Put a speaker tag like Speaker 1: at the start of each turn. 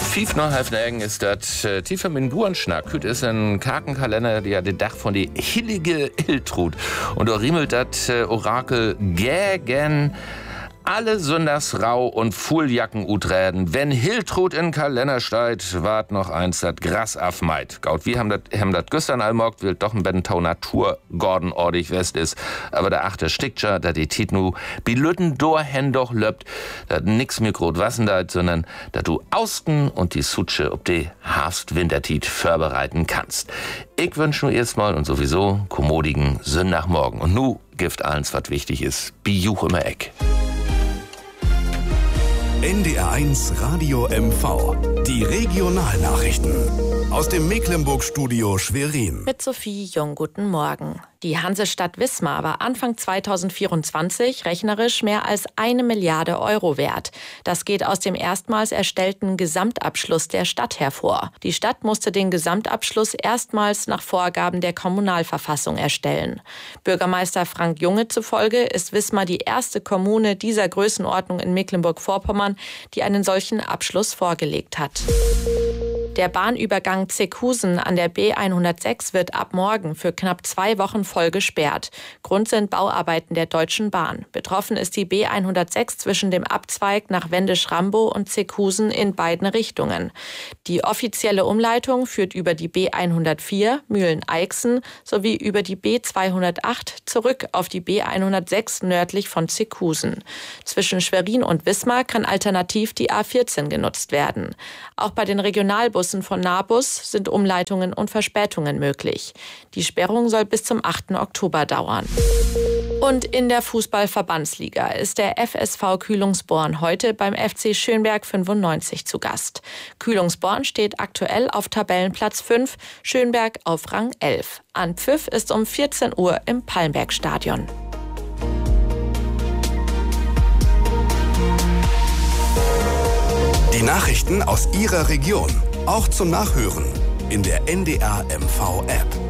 Speaker 1: 5 nach halb negen ist das tiefer mit dem Burenschnack. Heute ist ein Karkenkalender, der den Dach von die hillige Iltrud. Und da riemelt das Orakel gegen alle Sonntags rau und Fulljacken uträden. Wenn Hiltrud in Kalender steigt, wart noch eins dat Gras afmeit. Gaut, wir haben dat gestern allmorgt, will doch ein Bentau Natur Gordon ordig West ist. Aber der achte stickt ja, dat die Titnu bi Lütten dorhen doch löppt, dat nix mir grot wassen deit, sondern dat du austen und die Sutsche ob die Herbst Wintertit vorbereiten kannst. Ich wünsch nur erstmal und sowieso kommodigen Sonntagmorgen. Und nu gift allens, was wichtig ist, bi Juch immer Eck.
Speaker 2: NDR1 Radio MV. Die Regionalnachrichten. Aus dem Mecklenburg-Studio Schwerin.
Speaker 3: Mit Sophie Jung, guten Morgen. Die Hansestadt Wismar war Anfang 2024 rechnerisch mehr als 1 Milliarde Euro wert. Das geht aus dem erstmals erstellten Gesamtabschluss der Stadt hervor. Die Stadt musste den Gesamtabschluss erstmals nach Vorgaben der Kommunalverfassung erstellen. Bürgermeister Frank Junge zufolge ist Wismar die erste Kommune dieser Größenordnung in Mecklenburg-Vorpommern, die einen solchen Abschluss vorgelegt hat. Der Bahnübergang Zeckhusen an der B106 wird ab morgen für knapp 2 Wochen voll gesperrt. Grund sind Bauarbeiten der Deutschen Bahn. Betroffen ist die B106 zwischen dem Abzweig nach Wendisch-Rambow und Zeckhusen in beiden Richtungen. Die offizielle Umleitung führt über die B104 Mühlen-Eichsen sowie über die B208 zurück auf die B106 nördlich von Zeckhusen. Zwischen Schwerin und Wismar kann alternativ die A14 genutzt werden. Auch bei den Regionalbussen von Nahbus sind Umleitungen und Verspätungen möglich. Die Sperrung soll bis zum 8. Oktober dauern. Und in der Fußball-Verbandsliga ist der FSV Kühlungsborn heute beim FC Schönberg 95 zu Gast. Kühlungsborn steht aktuell auf Tabellenplatz 5, Schönberg auf Rang 11. Anpfiff ist um 14 Uhr im Palmbergstadion.
Speaker 2: Die Nachrichten aus Ihrer Region, auch zum Nachhören in der NDR MV App.